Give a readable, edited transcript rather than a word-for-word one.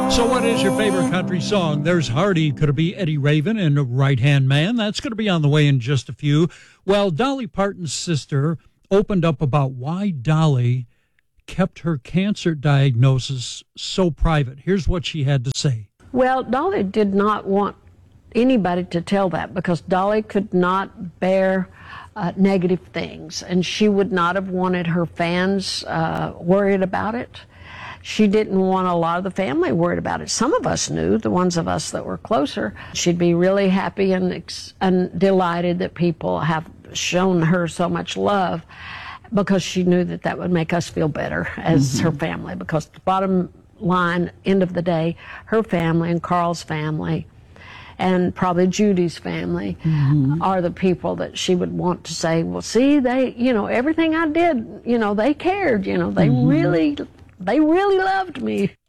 So what is your favorite country song? There's Hardy. Could it be Eddie Raven and Right Hand Man? That's going to be on the way in just a few. Well, Dolly Parton's sister opened up about why Dolly kept her cancer diagnosis so private. Here's what she had to say. Well, Dolly did not want anybody to tell that because Dolly could not bear negative things, and she would not have wanted her fans worried about it. She didn't want a lot of the family worried about it. Some of us knew, the ones of us that were closer. She'd be really happy and delighted that people have shown her so much love because she knew that that would make us feel better as her family. Because the bottom line, end of the day, her family and Carl's family and probably Judy's family are the people that she would want to say, well, see, they, everything I did, they cared, they really loved me.